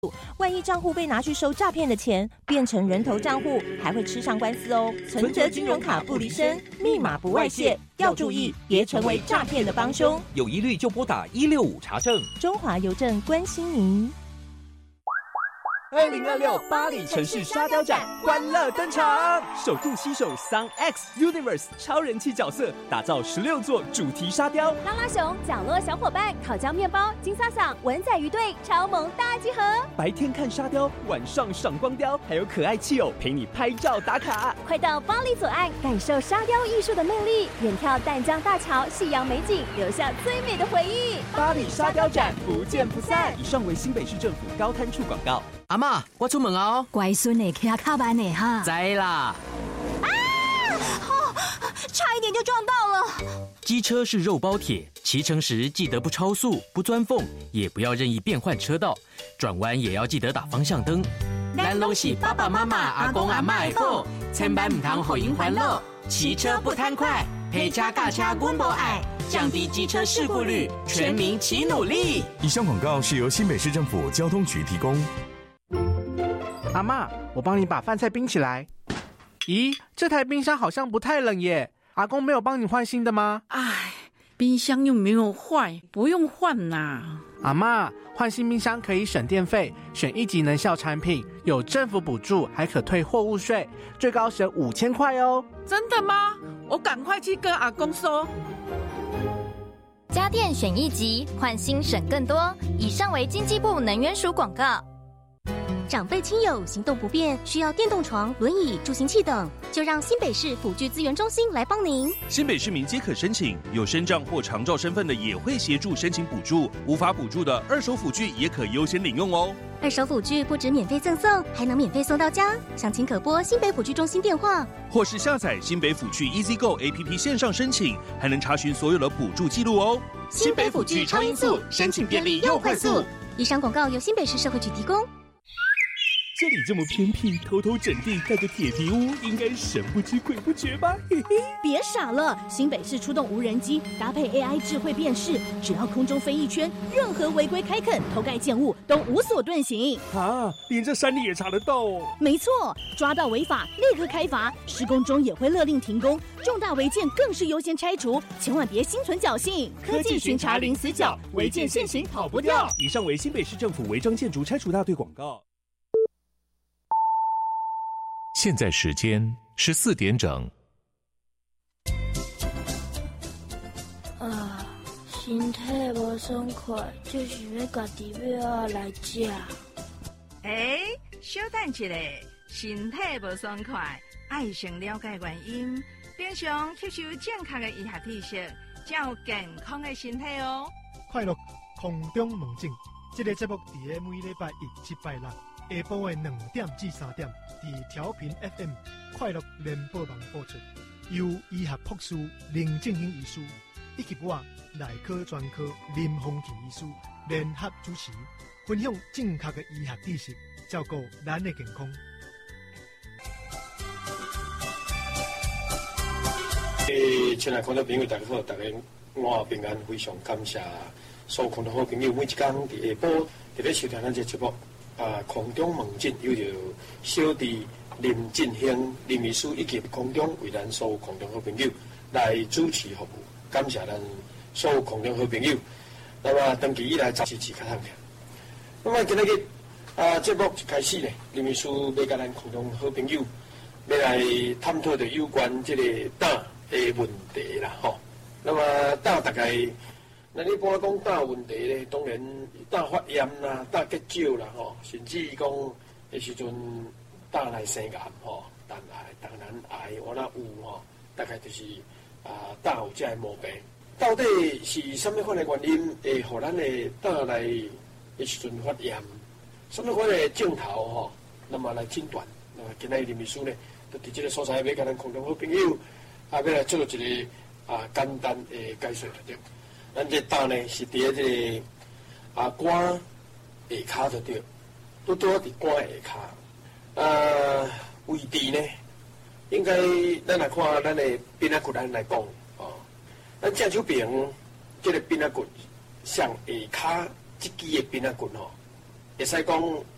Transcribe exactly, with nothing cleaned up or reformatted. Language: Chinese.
万一账户被拿去收诈骗的钱，变成人头账户，还会吃上官司哦。存折、金融卡不离身，密码不外泄，要注意，别成为诈骗的帮凶。 有疑虑就拨打一六五查证。 中华邮政关心您。 二零二六巴黎城市沙雕展欢乐登场，首度携手 Sun X Universe 超人气角色，打造十六座主题沙雕。 拉拉熊、角落小伙伴、烤焦面包、金萨桑、文仔鱼队超萌大集合。 白天看沙雕，晚上赏光雕，还有可爱气友陪你拍照打卡。 快到巴黎左岸，感受沙雕艺术的魅力，远眺淡江大桥、夕阳美景，留下最美的回忆。 巴黎沙雕展不见不散。以上为新北市政府高滩处广告。 阿嬷，我出门哦。 乖孙呢，骑卡慢呢哈。 知啦。 啊！哦，差一点就撞到了。 机车是肉包铁，骑乘时记得不超速、不钻缝，也不要任意变换车道，转弯也要记得打方向灯。咱拢是爸爸妈妈、阿公阿嬷的宝，千万唔通互因烦恼。骑车不贪快，陪车驾车阮无爱，降低机车事故率，全民齐努力。 以上广告是由新北市政府交通局提供。 阿嬷，我帮你把饭菜冰起来。咦，这台冰箱好像不太冷耶，阿公没有帮你换新的吗？ 唉，冰箱又没有坏，不用换啦。 阿嬷，换新冰箱可以省电费，选一级能效产品，有政府补助，还可退货物税，最高省五千块哦。 真的吗？我赶快去跟阿公说。 家电选一级，换新省更多。以上为经济部能源署广告。长辈亲友行动不便，需要电动床、轮椅、助行器等，就让新北市辅具资源中心来帮您。 新北市民皆可申请，有身障或长照身份的也会协助申请补助，无法补助的二手辅具也可优先领用哦。 二手辅具不止免费赠送，还能免费送到家。详情可拨新北辅具中心电话， 或是下载新北辅具 EasyGo A P P 线上申请，还能查询所有的补助记录哦。 新北辅具超音速，申请便利又快速。以上广告由新北市社会局提供。 这里这么偏僻，偷偷整地盖个铁皮屋，应该神不知鬼不觉吧？嘿嘿， 别傻了，新北市出动无人机，搭配 A I 智慧辨识，只要空中飞一圈，任何违规开垦、偷盖建物都无所遁形。 啊，连这山里也查得到哦？ 没错，抓到违法立刻开罚，施工中也会勒令停工，重大违建更是优先拆除，千万别心存侥幸。 科技巡查零死角，违建现行跑不掉。以上为新北市政府违章建筑拆除大队广告。 现在时间十四点整。 啊，身体无爽快，就是要家己要来食。 哎，小等一下，身体无爽快，爱先了解原因，平常吸收正确的医学知识，才有健康的身体哦。 快乐空中问诊，这个节目伫个每礼拜一、七、拜六下晡的两点至三点，伫调频 F M 快乐联播网播出，由医学博士林正英医师以及我内科专科林丰田医师联合主持，分享正确的医学知识，照顾咱的健康。 诶，亲爱的观众朋友，大家好，大家我平安，非常感谢所有观众好朋友，每一天伫下晡伫咧收听咱这节目。啊，空中问诊有着小弟林振兴林医师以及空中为咱所有空中好朋友来主持服务，感谢咱所有空中好朋友。那么长期以来支持卡通的，那么今日个啊节目一开始呢，林医师要甲咱空中好朋友要来探讨着有关这个胆的问题啦，吼。那么胆大概。那你般讲胆问题咧，当然胆发炎啦、胆结石啦，吼，甚至讲的时阵胆来生癌，吼，胆癌、胆囊癌，我那有吼，大概就是啊胆有这个毛病。到底是什么款的原因会互咱的胆来的时阵发炎？什么款的镜头吼，那么来诊断？那么今日林秘书呢，就伫这个所在要甲咱空中好朋友啊，要来做一个啊简单的解说就对。咱这胆呢是伫咧这个啊肝下骹就对，拄拄伫肝下骹。啊位置呢，应该咱来看咱的边仔骨咱来讲哦，咱正手边这个边仔骨上下骹即支的边仔骨吼，会使讲